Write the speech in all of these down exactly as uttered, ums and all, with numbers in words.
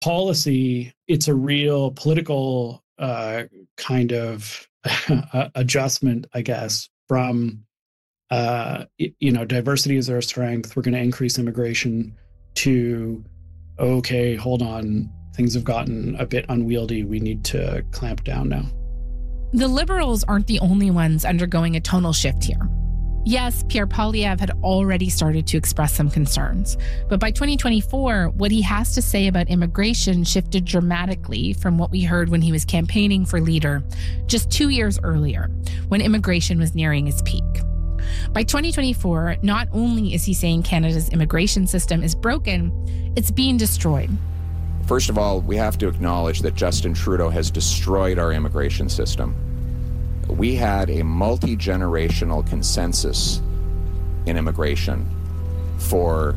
policy, it's a real political uh, kind of adjustment, I guess, from, uh, you know, diversity is our strength. We're going to increase immigration to, okay, hold on. Things have gotten a bit unwieldy. We need to clamp down now. The Liberals aren't the only ones undergoing a tonal shift here. Yes, Pierre Poilievre had already started to express some concerns, but by twenty twenty-four, what he has to say about immigration shifted dramatically from what we heard when he was campaigning for leader just two years earlier, when immigration was nearing its peak. By twenty twenty-four, not only is he saying Canada's immigration system is broken, it's being destroyed. First of all, we have to acknowledge that Justin Trudeau has destroyed our immigration system. We had a multi-generational consensus in immigration for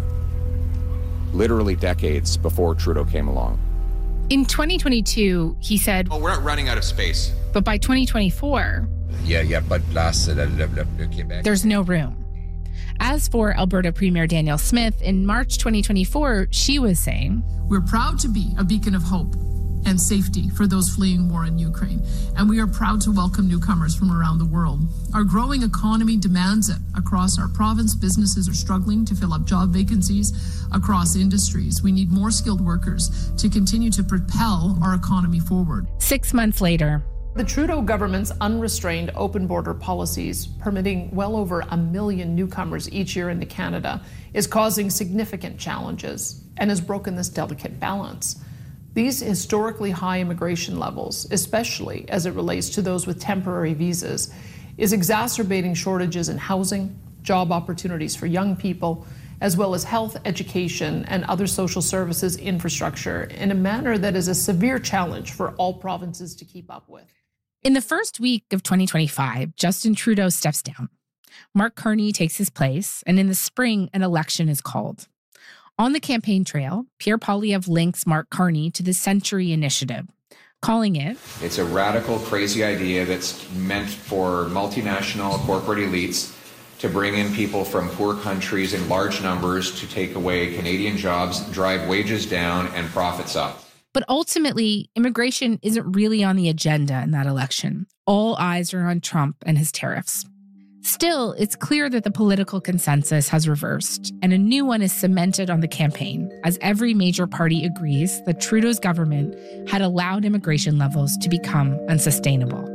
literally decades before Trudeau came along. In twenty twenty-two, he said, "Oh, we're not running out of space." But by twenty twenty-four, yeah, yeah, but last, uh, le, le, le Quebec. There's no room. As for Alberta Premier Danielle Smith, in March twenty twenty-four, she was saying, "We're proud to be a beacon of hope and safety for those fleeing war in Ukraine, and we are proud to welcome newcomers from around the world. Our growing economy demands it. Across our province, businesses are struggling to fill up job vacancies across industries. We need more skilled workers to continue to propel our economy forward." Six months later, the Trudeau government's unrestrained open border policies, permitting well over a million newcomers each year into Canada, is causing significant challenges and has broken this delicate balance. These historically high immigration levels, especially as it relates to those with temporary visas, is exacerbating shortages in housing, job opportunities for young people, as well as health, education, and other social services infrastructure in a manner that is a severe challenge for all provinces to keep up with. In the first week of twenty twenty-five, Justin Trudeau steps down. Mark Carney takes his place, and in the spring, an election is called. On the campaign trail, Pierre Poilievre links Mark Carney to the Century Initiative, calling it, "It's a radical, crazy idea that's meant for multinational corporate elites to bring in people from poor countries in large numbers to take away Canadian jobs, drive wages down, and profits up." But ultimately, immigration isn't really on the agenda in that election. All eyes are on Trump and his tariffs. Still, it's clear that the political consensus has reversed, and a new one is cemented on the campaign, as every major party agrees that Trudeau's government had allowed immigration levels to become unsustainable.